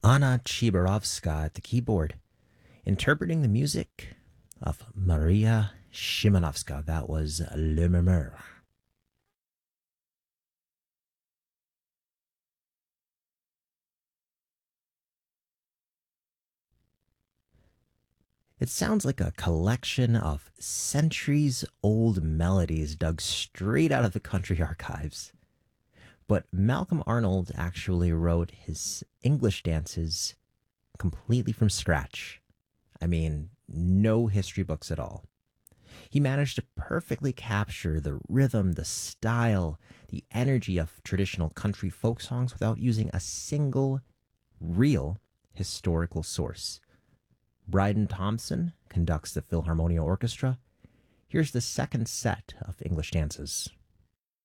Anna Chibarovska at the keyboard, interpreting the music of Maria Szymanowska. That was Le Murmure. It sounds like a collection of centuries old melodies dug straight out of the country archives. But Malcolm Arnold actually wrote his English dances completely from scratch. I mean, no history books at all. He managed to perfectly capture the rhythm, the style, the energy of traditional country folk songs without using a single real historical source. Bryden Thompson conducts the Philharmonia Orchestra. Here's the second set of English dances.